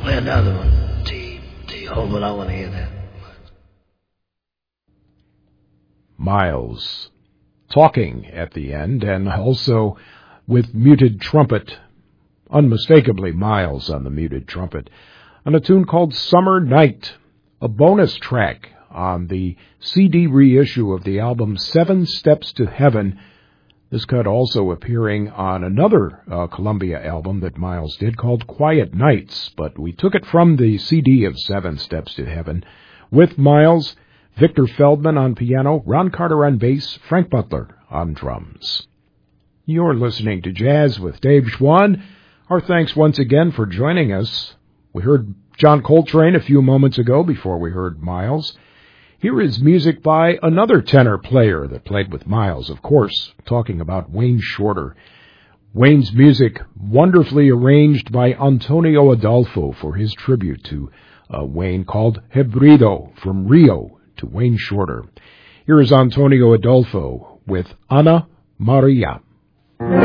Play another one. Hold on, I want to hear that. Miles talking at the end, and also with muted trumpet, unmistakably Miles on the muted trumpet, on a tune called Summer Night, a bonus track on the CD reissue of the album 7 Steps to Heaven. This cut also appearing on another Columbia album that Miles did called Quiet Nights, but we took it from the CD of 7 Steps to Heaven with Miles, Victor Feldman on piano, Ron Carter on bass, Frank Butler on drums. You're listening to Jazz with Dave Schwann. Our thanks once again for joining us. We heard John Coltrane a few moments ago before we heard Miles. Here is music by another tenor player that played with Miles, of course, talking about Wayne Shorter. Wayne's music wonderfully arranged by Antonio Adolfo for his tribute to Wayne called Hebrido, from Rio to Wayne Shorter. Here is Antonio Adolfo with Ana Maria.